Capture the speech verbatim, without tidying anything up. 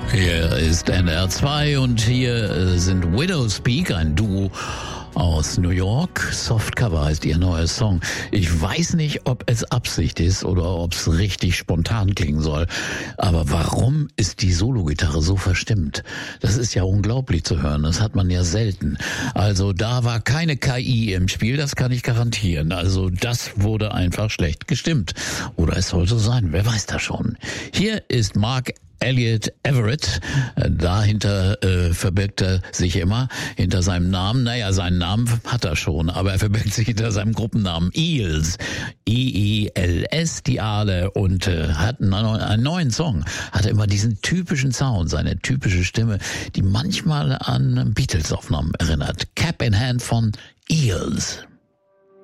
Hier ist N R zwei und hier sind Widowspeak, ein Duo aus New York. Softcover heißt ihr neuer Song. Ich weiß nicht, ob es Absicht ist oder ob es richtig spontan klingen soll. Aber warum ist die Sologitarre so verstimmt? Das ist ja unglaublich zu hören. Das hat man ja selten. Also da war keine K I im Spiel, das kann ich garantieren. Also das wurde einfach schlecht gestimmt. Oder es soll so sein, wer weiß das schon. Hier ist Mark Elliott Everett, dahinter äh, verbirgt er sich immer, hinter seinem Namen, naja, seinen Namen hat er schon, aber er verbirgt sich hinter seinem Gruppennamen Eels, E E L S, die Aale, und äh, hat einen, einen neuen Song, hat immer diesen typischen Sound, seine typische Stimme, die manchmal an Beatles-Aufnahmen erinnert. Cap in Hand von Eels.